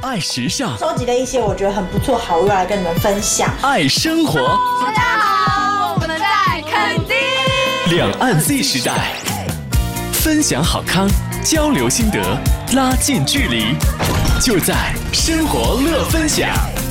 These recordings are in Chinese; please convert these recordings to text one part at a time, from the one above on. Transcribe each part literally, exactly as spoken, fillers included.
爱时尚， 收集了一些我觉得很不错好物来跟你们分享。 爱生活， 大家好，我们在垦丁。 两岸 Z 时代，分享好康，交流心得，拉近距离，就在生活乐分享。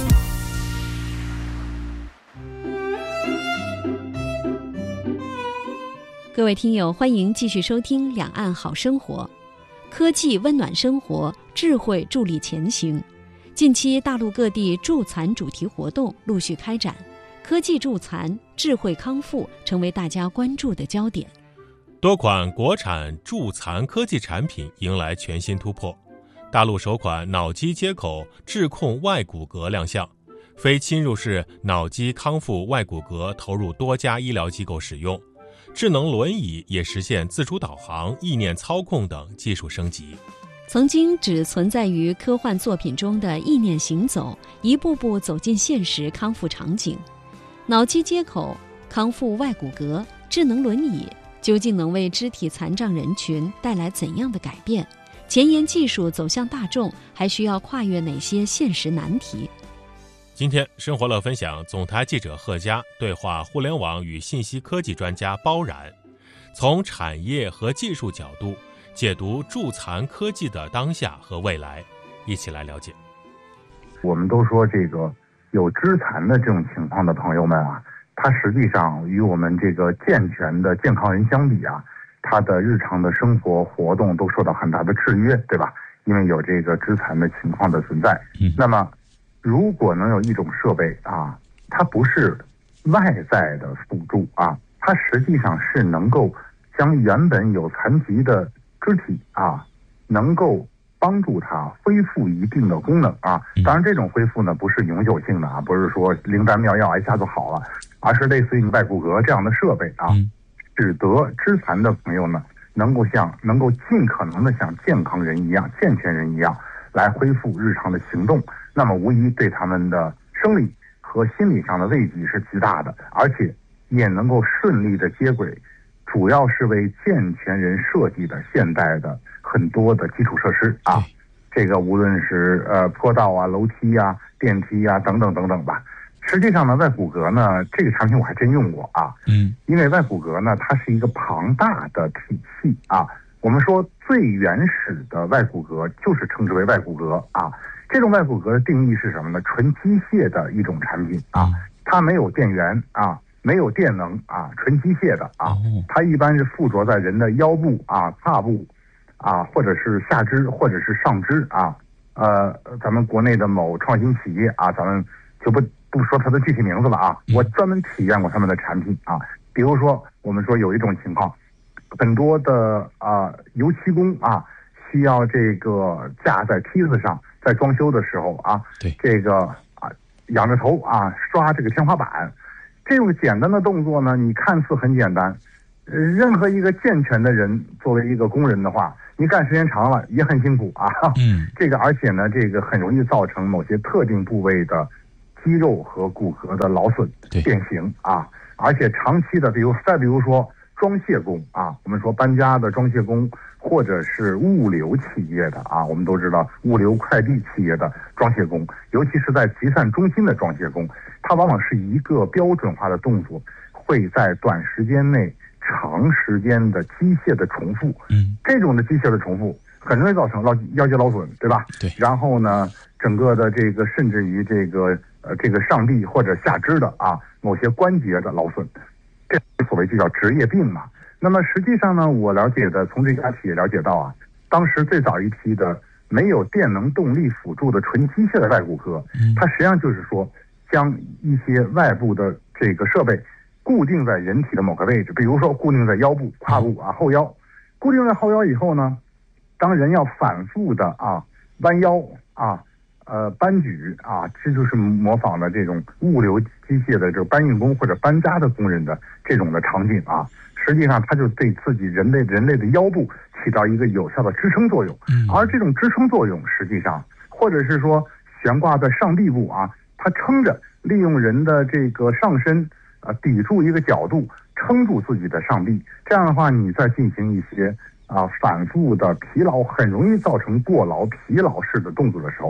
各位听友，欢迎继续收听《两岸好生活》，科技温暖生活，智慧助力前行。近期大陆各地助残主题活动陆续开展，科技助残、智慧康复成为大家关注的焦点。 多款国产助残科技产品迎来全新突破。大陆首款脑机接口智控外骨骼亮相，非侵入式脑机康复外骨骼投入多家医疗机构使用。智能轮椅也实现自主导航、意念操控等技术升级。 曾经只存在于科幻作品中的意念行走，一步步走进现实康复场景。脑机接口、康复外骨骼、智能轮椅，究竟能为肢体残障人群带来怎样的改变？前沿技术走向大众，还需要跨越哪些现实难题？ 今天生活乐分享总台记者贺佳对话互联网与信息科技专家包然，从产业和技术角度解读助残科技的当下和未来，一起来了解。 我们都说这个有肢残的这种情况的朋友们啊，他实际上与我们这个健全的健康人相比啊，他的日常的生活活动都受到很大的制约，对吧？因为有这个肢残的情况的存在。嗯、那么如果能有一种设备啊，它不是外在的辅助啊，它实际上是能够将原本有残疾的肢体啊，能够帮助它恢复一定的功能啊。当然，这种恢复呢不是永久性的啊，不是说灵丹妙药一下就好了，而是类似于外骨骼这样的设备啊，使得肢残的朋友呢能够像能够尽可能的像健康人一样、健全人一样来恢复日常的行动。那么无疑对他们的生理和心理上的慰藉是极大的，而且也能够顺利的接轨主要是为健全人设计的现代的很多的基础设施啊，这个无论是呃坡道啊、楼梯啊、电梯啊等等等等吧。实际上呢，外骨骼呢这个产品我还真用过啊，嗯，因为外骨骼呢它是一个庞大的体系啊。我们说最原始的外骨骼就是称之为外骨骼啊。这种外骨骼的定义是什么呢？纯机械的一种产品啊，它没有电源啊，没有电能啊，纯机械的啊。它一般是附着在人的腰部啊、胯部啊，或者是下肢，或者是上肢啊。呃，咱们国内的某创新企业啊，咱们就不不说它的具体名字了啊。我专门体验过他们的产品啊。比如说，我们说有一种情况，很多的啊、呃、油漆工啊，需要这个架在梯子上。在装修的时候啊，对这个啊，仰着头啊刷这个天花板，这种简单的动作呢，你看似很简单，呃，任何一个健全的人作为一个工人的话，你干时间长了也很辛苦啊。嗯，这个而且呢，这个很容易造成某些特定部位的肌肉和骨骼的劳损、变形啊，而且长期的，比如再比如说装卸工啊，我们说搬家的装卸工。或者是物流企业的啊，我们都知道物流快递企业的装卸工，尤其是在集散中心的装卸工，它往往是一个标准化的动作，会在短时间内长时间的机械的重复。嗯，这种的机械的重复很容易造成劳腰肌劳损，对吧？对。然后呢，整个的这个甚至于这个呃这个上臂或者下肢的啊某些关节的劳损，这所谓就叫职业病嘛。那么实际上呢，我了解的从这家企业了解到啊，当时最早一批的没有电能动力辅助的纯机械的外骨骼，它实际上就是说将一些外部的这个设备固定在人体的某个位置，比如说固定在腰部、胯部啊、后腰，固定在后腰以后呢，当人要反复的啊弯腰啊、呃搬举啊，这就是模仿的这种物流机械的这个搬运工或者搬家的工人的这种的场景啊。实际上，它就对自己人类人类的腰部起到一个有效的支撑作用，而这种支撑作用，实际上或者是说悬挂在上臂部啊，它撑着，利用人的这个上身啊、呃、抵住一个角度，撑住自己的上臂。这样的话，你再进行一些啊、呃、反复的疲劳，很容易造成过劳疲劳式的动作的时候，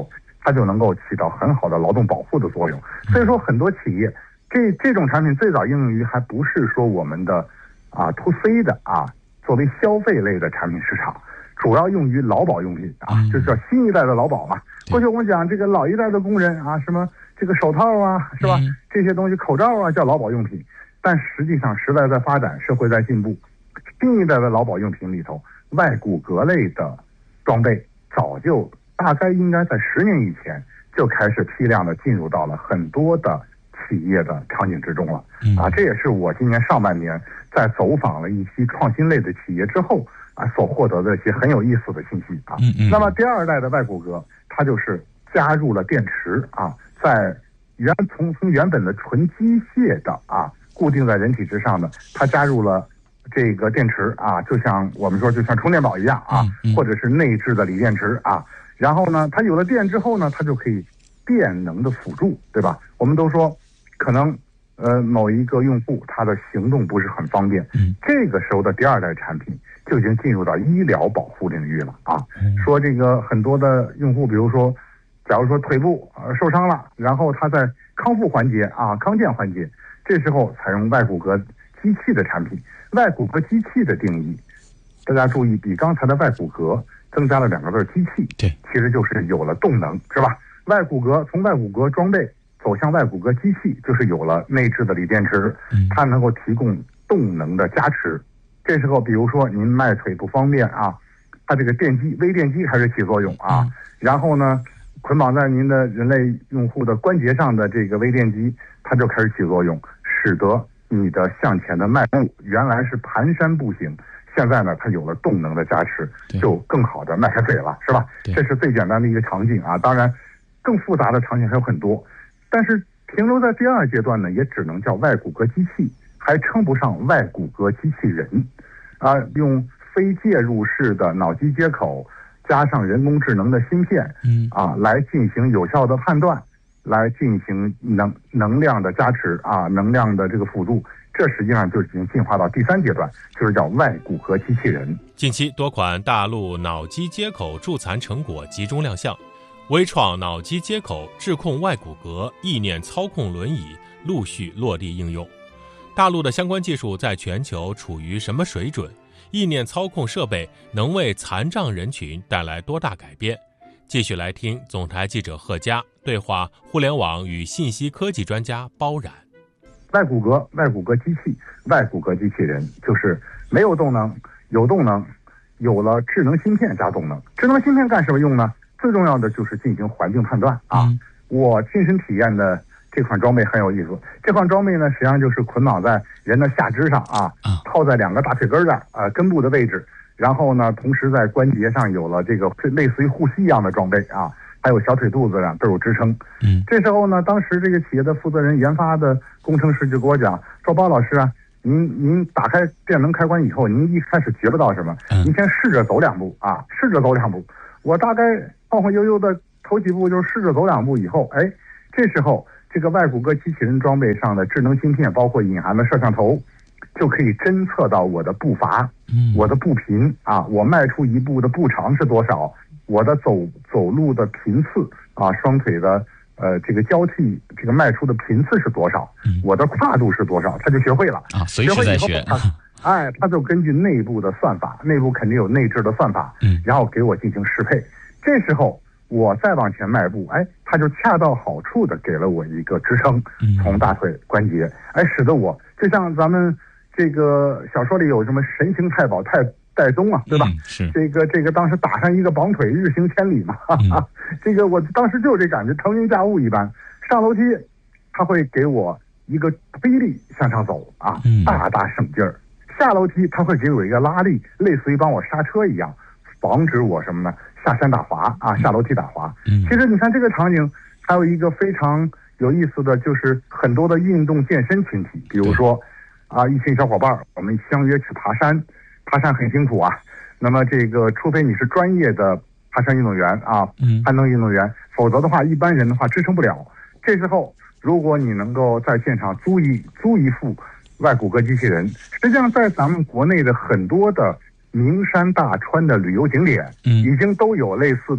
它就能够起到很好的劳动保护的作用。所以说很多企业这这种产品最早应用于还不是说我们的啊 to C 的啊作为消费类的产品市场，主要用于劳保用品啊，就是叫新一代的劳保嘛。过去我们讲这个老一代的工人啊，什么这个手套啊，是吧？这些东西口罩啊叫劳保用品，但实际上时代在发展，社会在进步，新一代的劳保用品里头，外骨骼类的装备早就大概应该在十年以前就开始批量的进入到了很多的企业的场景之中了啊，这也是我今年上半年在走访了一些创新类的企业之后啊所获得的一些很有意思的信息啊。那么第二代的外骨骼，它就是加入了电池啊，在原从从原本的纯机械的啊固定在人体之上的，它加入了这个电池啊，就像我们说就像充电宝一样啊，或者是内置的锂电池啊。然后呢，它有了电之后呢，它就可以电能的辅助，对吧？我们都说可能呃某一个用户他的行动不是很方便，这个时候的第二代产品就已经进入到医疗保护领域了啊。说这个很多的用户，比如说假如说腿部呃受伤了，然后他在康复环节啊康健环节，这时候采用外骨骼机器的产品。外骨骼机器的定义，大家注意，比刚才的外骨骼增加了两个字机器， 对， 其实就是有了动能，是吧？外骨骼从外骨骼装备走向外骨骼机器，就是有了内置的锂电池，它能够提供动能的加持。这时候比如说您迈腿不方便啊，它这个电机微电机开始起作用啊，然后呢捆绑在您的人类用户的关节上的这个微电机，它就开始起作用，使得你的向前的迈步原来是蹒跚步行，现在呢它有了动能的加持，就更好的迈开腿了，是吧？这是最简单的一个场景啊。当然更复杂的场景还有很多，但是停留在第二阶段呢，也只能叫外骨骼机器，还称不上外骨骼机器人啊。用非介入式的脑机接口加上人工智能的芯片，嗯啊，来进行有效的判断，来进行能能量的加持啊，能量的这个辅助，这实际上就已经进化到第三阶段，就是叫外骨骼机器人。 近期多款大陆脑机接口助残成果集中亮相，微创脑机接口智控外骨骼意念操控轮椅陆续落地应用。大陆的相关技术在全球处于什么水准？意念操控设备能为残障人群带来多大改变？继续来听总台记者贺佳对话互联网与信息科技专家包冉。 外骨骼、外骨骼机器、外骨骼机器人，就是没有动能，有动能，有了智能芯片加动能。智能芯片干什么用呢？最重要的就是进行环境判断啊。嗯、我亲身体验的这款装备很有意思。这款装备呢，实际上就是捆绑在人的下肢上啊，套在两个大腿根儿呃根部的位置。然后呢，同时在关节上有了这个类似于护膝一样的装备啊，还有小腿肚子上都有支撑。嗯，这时候呢，当时这个企业的负责人研发的工程师就跟我讲说：“包老师啊，您您打开电能开关以后，您一开始觉不到什么，您先试着走两步啊，试着走两步。我大概晃晃悠悠的头几步就试着走两步以后，哎，这时候这个外骨骼机器人装备上的智能芯片，包括隐含的摄像头，就可以侦测到我的步伐，我的步频啊，我迈出一步的步长是多少，我的走走路的频次啊，双腿的呃这个交替这个迈出的频次是多少，我的跨度是多少，他就学会了啊，随时在学。 哎，他就根据内部的算法，内部肯定有内置的算法，嗯，然后给我进行适配。这时候我再往前迈步，哎，他就恰到好处的给了我一个支撑，从大腿关节，哎，使得我就像咱们这个小说里有什么神行太保太戴宗啊，对吧？嗯、是这个这个当时打上一个绑腿，日行千里嘛，哈哈、嗯。这个我当时就有这感觉，腾云驾雾一般。上楼梯，他会给我一个推力向上走啊，大大省劲儿。下楼梯它会给我一个拉力，类似于帮我刹车一样，防止我什么呢？下山打滑啊，下楼梯打滑。嗯，其实你看这个场景，还有一个非常有意思的就是很多的运动健身群体，比如说啊，一群小伙伴我们相约去爬山，爬山很辛苦啊。那么这个，除非你是专业的爬山运动员啊，攀登运动员，否则的话，一般人的话支撑不了。这时候，如果你能够在现场租一租一副外骨骼机器人，实际上在咱们国内的很多的名山大川的旅游景点，嗯，已经都有类似的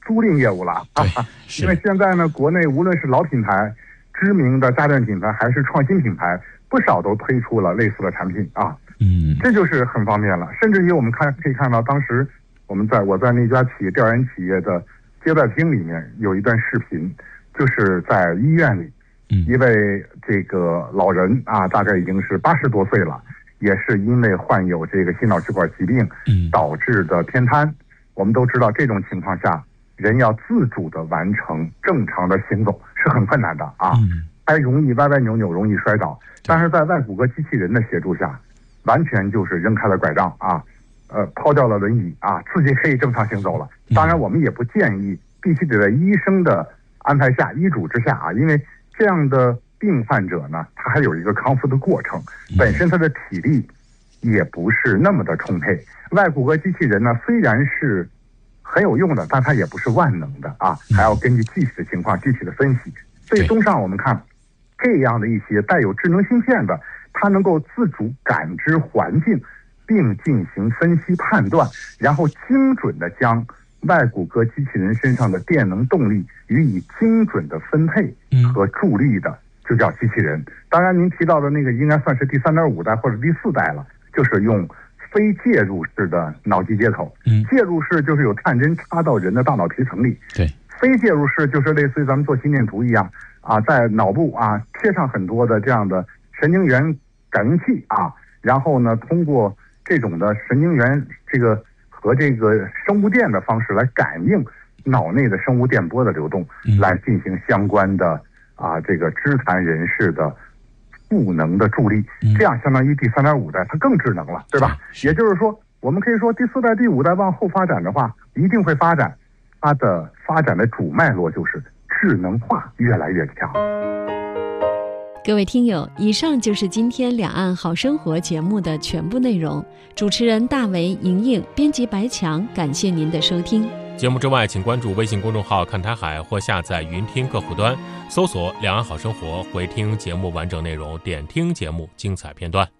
租赁业务了啊。因为现在呢，国内无论是老品牌、知名的家电品牌，还是创新品牌，不少都推出了类似的产品啊。 嗯，这就是很方便了。甚至于我们看可以看到，当时我们在我在那家企业调研企业的接待厅里面有一段视频，就是在医院里，一位这个老人啊，大概已经是八十多岁了，也是因为患有这个心脑血管疾病导致的偏瘫。我们都知道，这种情况下，人要自主的完成正常的行走是很困难的啊，还容易歪歪扭扭，容易摔倒。但是在外骨骼机器人的协助下，完全就是扔开了拐杖啊，呃，抛掉了轮椅啊，自己可以正常行走了。当然，我们也不建议必须得在医生的安排下、医嘱之下啊，因为这样的病患者呢，他还有一个康复的过程，本身他的体力也不是那么的充沛。外骨骼机器人呢，虽然是很有用的，但它也不是万能的啊，还要根据具体的情况具体的分析。所以综上我们看，这样的一些带有智能芯片的，它能够自主感知环境，并进行分析判断，然后精准的将外骨骼机器人身上的电能动力予以精准的分配和助力的，就叫机器人。当然您提到的那个应该算是第三点五代或者第四代了，就是用非介入式的脑机接口。介入式就是有探针插到人的大脑皮层里，对，非介入式就是类似于咱们做心电图一样啊，在脑部啊贴上很多的这样的神经元感应器啊，然后呢，通过这种的神经元这个和这个生物电的方式来感应脑内的生物电波的流动，来进行相关的啊这个肢残人士的赋能的助力，这样相当于第三点五代它更智能了，对吧？也就是说，我们可以说第四代、第五代往后发展的话，一定会发展，它的发展的主脉络就是智能化越来越强。 各位听友，以上就是今天两岸好生活节目的全部内容。主持人大为、莹莹，编辑白强，感谢您的收听。 节目之外，请关注微信公众号看台海或下载云听客户端，搜索两岸好生活，回听节目完整内容，点听节目精彩片段。